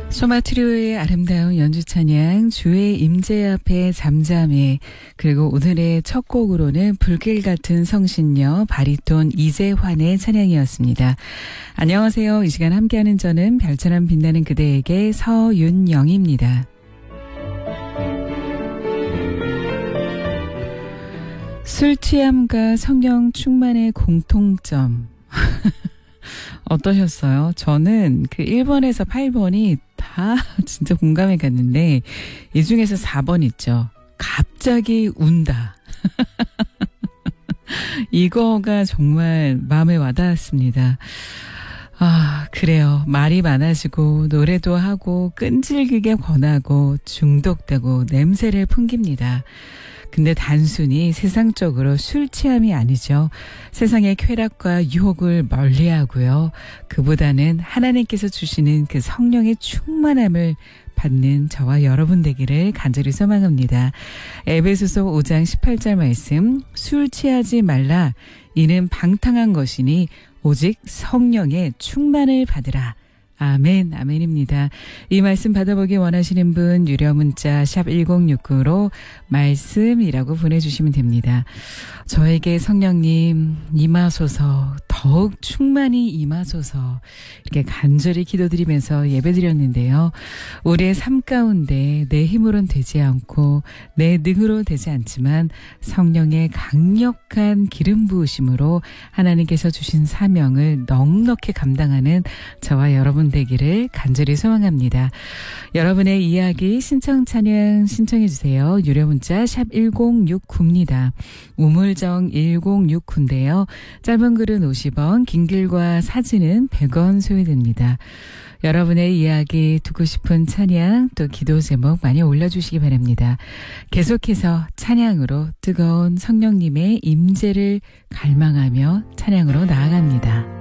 소마트리오의 아름다운 연주 찬양, 주의 임재 앞에 잠잠해, 그리고 오늘의 첫 곡으로는 불길 같은 성신녀 바리톤 이재환의 찬양이었습니다. 안녕하세요. 이 시간 함께하는 저는 별처럼 빛나는 그대에게 서윤영입니다. 술 취함과 성령 충만의 공통점 어떠셨어요? 저는 그 1번에서 8번이 다 진짜 공감이 갔는데 이 중에서 4번 있죠. 갑자기 운다. 이거가 정말 마음에 와닿았습니다. 아, 그래요. 말이 많아지고 노래도 하고 끈질기게 권하고 중독되고 냄새를 풍깁니다. 근데 단순히 세상적으로 술 취함이 아니죠. 세상의 쾌락과 유혹을 멀리하고요. 그보다는 하나님께서 주시는 그 성령의 충만함을 받는 저와 여러분 되기를 간절히 소망합니다. 에베소서 5장 18절 말씀, 술 취하지 말라. 이는 방탕한 것이니 오직 성령의 충만을 받으라. 아멘, 아멘입니다. 이 말씀 받아보기 원하시는 분 유료 문자 샵 1069로 말씀이라고 보내주시면 됩니다. 저에게 성령님 임하소서, 더욱 충만히 임하소서, 이렇게 간절히 기도드리면서 예배드렸는데요. 우리의 삶 가운데 내 힘으로는 되지 않고 내 능으로 되지 않지만 성령의 강력한 기름 부으심으로 하나님께서 주신 사명을 넉넉히 감당하는 저와 여러분 되기를 간절히 소망합니다. 여러분의 이야기 신청 찬양 신청해 주세요. 유료 문자 샵 1069입니다. 우물정 1069인데요. 짧은 글은 50원, 긴 글과 사진은 100원 소요됩니다. 여러분의 이야기, 듣고 싶은 찬양, 또 기도 제목 많이 올려주시기 바랍니다. 계속해서 찬양으로 뜨거운 성령님의 임재를 갈망하며 찬양으로 나아갑니다.